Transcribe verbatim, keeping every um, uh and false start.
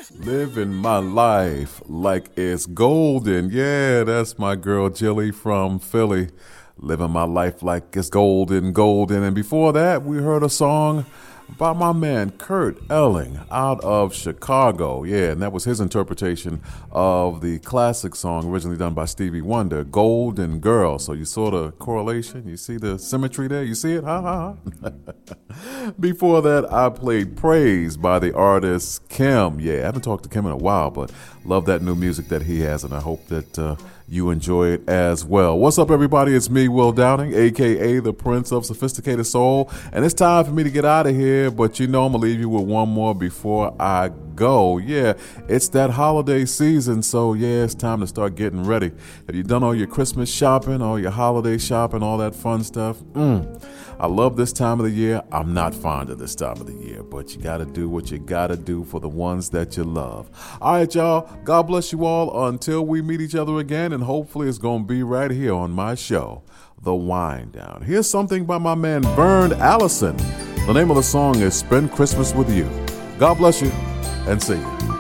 Living my life like it's golden. Yeah, that's my girl Jilly from Philly. Living my life like it's golden, golden. And before that, we heard a song by my man Kurt Elling out of Chicago. Yeah, and that was his interpretation of the classic song originally done by Stevie Wonder, Golden Girl. So you saw the correlation? You see the symmetry there? You see it? Ha ha ha. Before that, I played Praise by the artist Kim. Yeah, I haven't talked to Kim in a while, but love that new music that he has, and I hope that uh, you enjoy it as well. What's up, everybody? It's me, Will Downing, a k a the Prince of Sophisticated Soul, and it's time for me to get out of here, but you know I'm going to leave you with one more before I go. Yeah, it's that holiday season, so yeah, it's time to start getting ready. Have you done all your Christmas shopping, all your holiday shopping, all that fun stuff? Mm. I love this time of the year. I'm not fond of this time of the year, but you got to do what you got to do for the ones that you love. All right, y'all. God bless you all until we meet each other again, and hopefully it's going to be right here on my show, The Wind Down. Here's something by my man Vern Allison. The name of the song is Spend Christmas With You. God bless you, and see you.